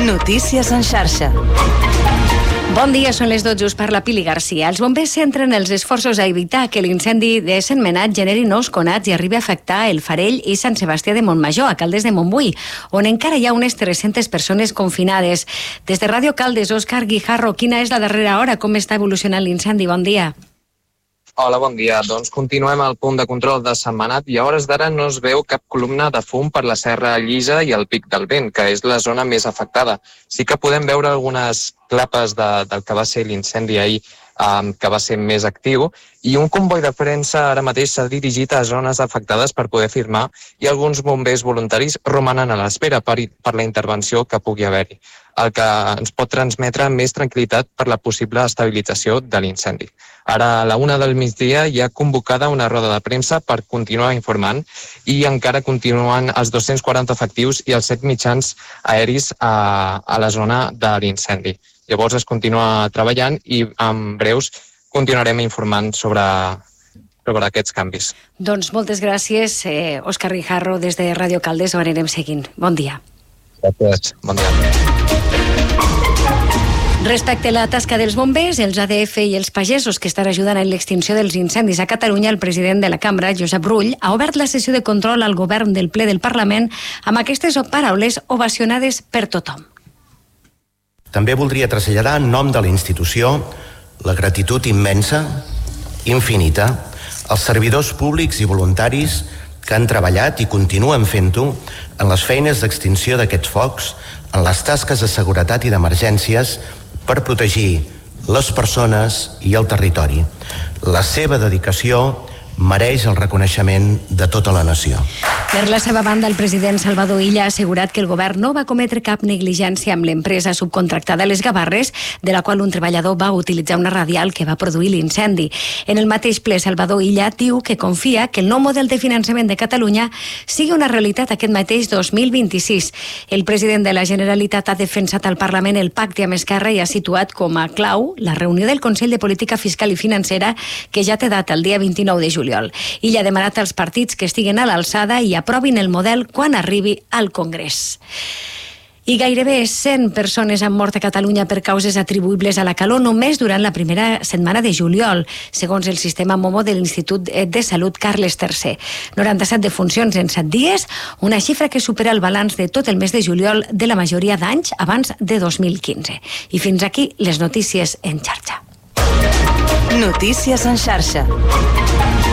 Notícies en xarxa. Bon dia, són les 12, us parla Pili Garcia. Els bombers centren els esforços a evitar que l'incendi de Sentmenat generi nous conats i arribi a afectar el Farell i Sant Sebastià de Montmajor, a Caldes de Montbui, on encara hi ha unes 300 persones confinades. Des de Ràdio Caldes, Òscar Guijarro, quina és la darrera hora? Com està evolucionant l'incendi? Bon dia. Hola, bon dia. Doncs continuem al punt de control de Sentmenat i a hores d'ara no es veu cap columna de fum per la Serra Llisa i el Pic del Vent, que és la zona més afectada. Sí que podem veure algunes clapes del que va ser l'incendi ahir, que va ser més actiu, i un comboi de premsa ara mateix s'ha dirigit a zones afectades per poder firmar i alguns bombers voluntaris romanen a l'espera per la intervenció que pugui haver-hi, el que ens pot transmetre més tranquil·litat per la possible estabilització de l'incendi. Ara, a la 1 del migdia, hi ha convocada una roda de premsa per continuar informant i encara continuen els 240 efectius i els 7 mitjans aeris a la zona de l'incendi. Llavors es continua treballant i en breus continuarem informant sobre aquests canvis. Doncs moltes gràcies, Òscar Guijarro, des de Ràdio Caldes, ho anirem seguint. Bon dia. Gràcies, bon dia. Respecte a la tasca dels bombers, els ADF i els pagesos que estan ajudant en l'extinció dels incendis a Catalunya, el president de la Cambra, Josep Rull, ha obert la sessió de control al govern del ple del Parlament amb aquestes paraules ovacionades per tothom. També voldria traslladar en nom de la institució la gratitud immensa, infinita, als servidors públics i voluntaris que han treballat i continuen fent-ho en les feines d'extinció d'aquests focs, en les tasques de seguretat i d'emergències per protegir les persones i el territori. La seva dedicació mereix el reconeixement de tota la nació. Per la seva banda, el president Salvador Illa ha assegurat que el govern no va cometre cap negligència amb l'empresa subcontractada a les Gavarres, de la qual un treballador va utilitzar una radial que va produir l'incendi. En el mateix ple, Salvador Illa diu que confia que el nou model de finançament de Catalunya sigui una realitat aquest mateix 2026. El president de la Generalitat ha defensat al Parlament el pacte amb Esquerra i ha situat com a clau la reunió del Consell de Política Fiscal i Financera, que ja té data el dia 29 de juliol. Illa ha demanat als partits que estiguen a l'alçada i aprovin el model quan arribi al Congrés. I gairebé 100 persones han mort a Catalunya per causes atribuïbles a la calor només durant la primera setmana de juliol, segons el sistema MOMO de l'Institut de Salut Carles III. 97 defuncions en 7 dies, una xifra que supera el balanç de tot el mes de juliol de la majoria d'anys abans de 2015. I fins aquí les notícies en xarxa. Notícies en xarxa.